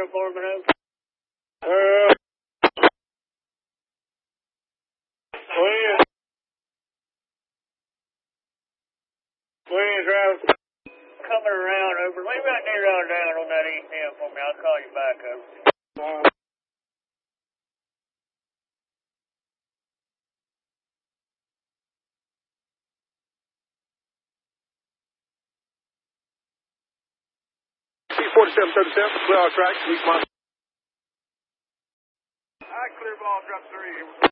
uniform and open. Williams Route coming around over. Leave that near down on that east end for me. I'll call you back over. 4737, clear our track, east mile. Clear ball, drop 3.